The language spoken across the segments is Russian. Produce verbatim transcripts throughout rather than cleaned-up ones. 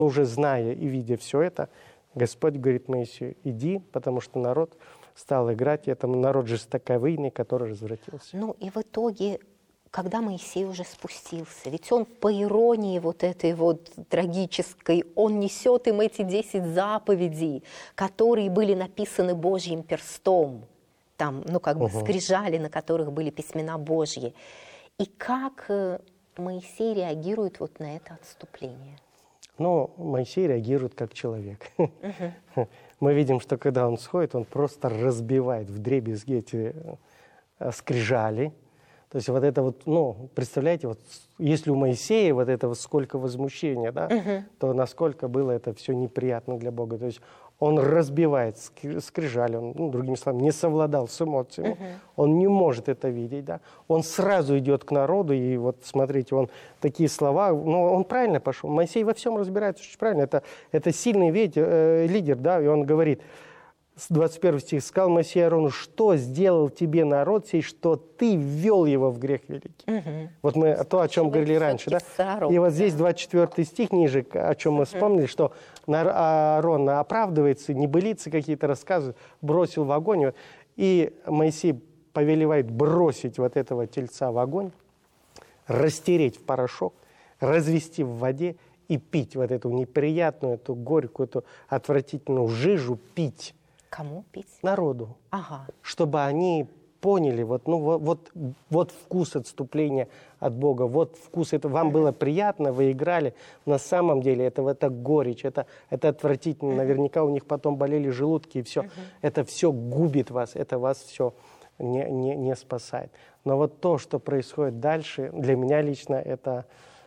Уже зная и видя все это, Господь говорит Моисею: иди, потому что народ стал играть, и этому народ жестоковыйный, который развратился. Ну и в итоге, когда Моисей уже спустился, ведь он по иронии вот этой вот трагической, он несет им эти десять заповедей, которые были написаны Божьим перстом, там, ну как бы Угу. скрижали, на которых были письмена Божьи. И как Моисей реагирует вот на это отступление? Но Моисей реагирует как человек. Uh-huh. Мы видим, что когда он сходит, он просто разбивает вдребезги эти скрижали. То есть вот это вот, ну, представляете, вот если у Моисея вот это вот сколько возмущения, да, uh-huh. то насколько было это все неприятно для Бога. То есть он разбивает скрижали, он, ну, другими словами, не совладал с эмоциями, uh-huh. он не может это видеть, да. Он сразу идет к народу, и вот смотрите, он такие слова, ну, он правильно пошел. Моисей во всем разбирается очень правильно, это, это сильный ветер, э, лидер, да, и он говорит, двадцать первый стих, сказал Моисей Аарону: что сделал тебе народ сей, что ты ввел его в грех великий. Угу. Вот мы то, о чем говорили раньше, да? И вот здесь двадцать четвёртый стих ниже, о чем мы вспомнили, что Аарон оправдывается, небылицы какие-то рассказывает, бросил в огонь, и Моисей повелевает бросить вот этого тельца в огонь, растереть в порошок, развести в воде и пить вот эту неприятную, эту горькую, эту отвратительную жижу, пить. Кому пить? Народу. Ага. Чтобы они поняли, вот, ну, вот, вот, вот вкус отступления от Бога, вот вкус, это вам было приятно, вы играли, на самом деле это, это горечь, это, это отвратительно, наверняка у них потом болели желудки, и все, это все губит вас, это вас все не, не, не спасает. Но вот то, что происходит дальше, для меня лично это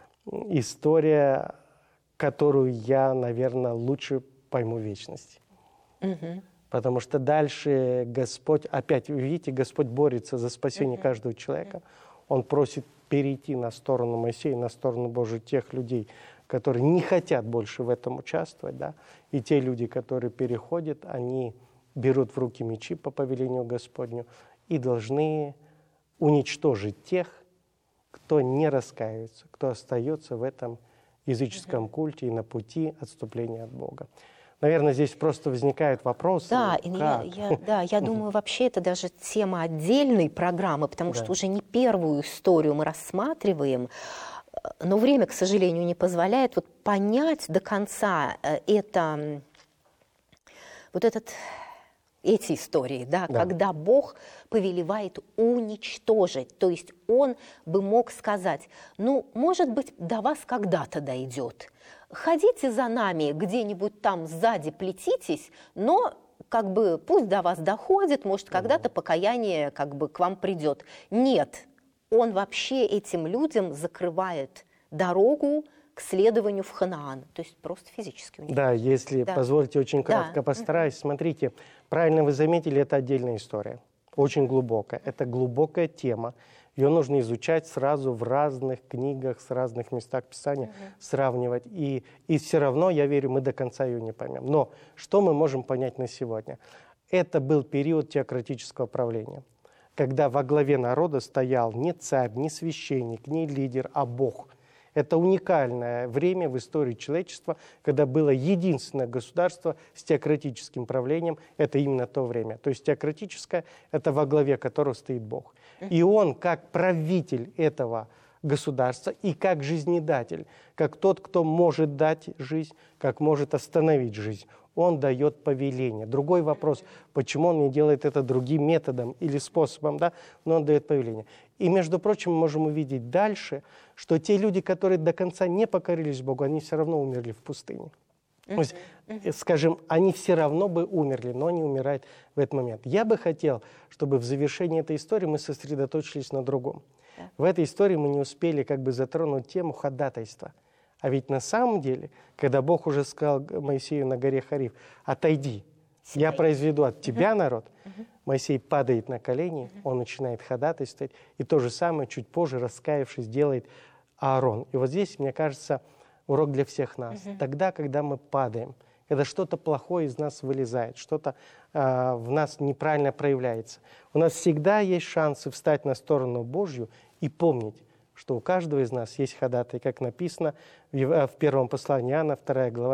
история, которую я, наверное, лучше пойму в вечности. Угу. Потому что дальше Господь, опять, вы видите, Господь борется за спасение uh-huh. каждого человека. Он просит перейти на сторону Моисея, на сторону Божию тех людей, которые не хотят больше в этом участвовать. Да? И те люди, которые переходят, они берут в руки мечи по повелению Господню и должны уничтожить тех, кто не раскаивается, кто остается в этом языческом uh-huh. культе и на пути отступления от Бога. Наверное, здесь просто возникают вопросы. Да, я, я, да, я думаю, вообще это даже тема отдельной программы, потому да. что уже не первую историю мы рассматриваем, но время, к сожалению, не позволяет вот понять до конца это, вот этот, эти истории, да, да. когда Бог повелевает уничтожить. То есть Он бы мог сказать, ну, может быть, до вас когда-то дойдет. Ходите за нами, где-нибудь там сзади плетитесь, но как бы пусть до вас доходит, может, когда-то покаяние как бы к вам придет. Нет, он вообще этим людям закрывает дорогу к следованию в Ханаан, то есть просто физически. У них. Да, если да. позволите, очень кратко да. постараюсь. Смотрите, правильно вы заметили, это отдельная история, очень глубокая. Это глубокая тема. Ее нужно изучать сразу в разных книгах, с разных местах Писания, uh-huh. сравнивать. И, и все равно, я верю, мы до конца ее не поймем. Но что мы можем понять на сегодня? Это был период теократического правления, когда во главе народа стоял не царь, не священник, не лидер, а Бог. Это уникальное время в истории человечества, когда было единственное государство с теократическим правлением. Это именно то время. То есть теократическое – это во главе которого стоит Бог. И Он, как правитель этого государства и как жизнедатель, как тот, кто может дать жизнь, как может остановить жизнь, Он дает повеление. Другой вопрос, почему Он не делает это другим методом или способом, да? Но Он дает повеление. И, между прочим, мы можем увидеть дальше, что те люди, которые до конца не покорились Богу, они все равно умерли в пустыне. То есть, скажем, они все равно бы умерли, но они умирают в этот момент. Я бы хотел, чтобы в завершении этой истории мы сосредоточились на другом. Да. В этой истории мы не успели как бы затронуть тему ходатайства. А ведь на самом деле, когда Бог уже сказал Моисею на горе Харив: «Отойди, я произведу от тебя uh-huh. народ», uh-huh. Моисей падает на колени, uh-huh. он начинает ходатайствовать, и то же самое чуть позже, раскаявшись, делает Аарон. И вот здесь, мне кажется, урок для всех нас. Uh-huh. Тогда, когда мы падаем, когда что-то плохое из нас вылезает, что-то э, в нас неправильно проявляется, у нас всегда есть шансы встать на сторону Божью и помнить, что у каждого из нас есть ходатай, как написано в, в первом послании Иоанна, вторая глава,